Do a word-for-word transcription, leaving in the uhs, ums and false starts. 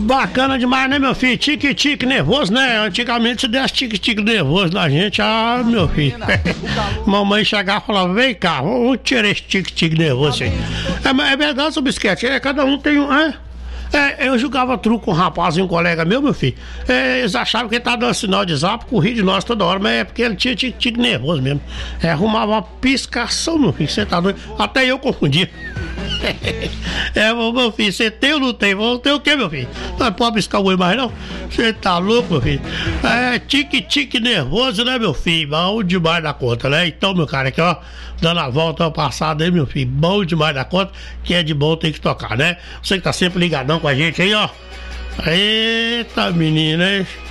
Bacana demais, né, meu filho? Tique-tique nervoso, né? Antigamente se desse tique-tique nervoso na gente, ah, meu filho. Mamãe chegava e falava, vem cá, vamos tirar esse tique-tique nervoso aí. É, é verdade, seu bisquete, é, cada um tem um... É? É, eu jogava truco com um rapaz e um colega meu, meu filho. É, eles achavam que ele tava dando sinal de zap, corria de nós toda hora, mas é porque ele tinha tique-tique nervoso mesmo. É, arrumava uma piscação, meu filho, você tá doido? Até eu confundia. É, meu filho, você tem ou não tem? Tem o que, meu filho? Não pode piscar o olho mais, não? Você tá louco, meu filho? É, tique-tique nervoso, né, meu filho? Bom demais da conta, né? Então, meu cara, aqui, ó, dando a volta ao passado aí, meu filho, bom demais da conta, que é de bom tem que tocar, né? Você que tá sempre ligadão com a gente aí, ó. Eita, menina, hein?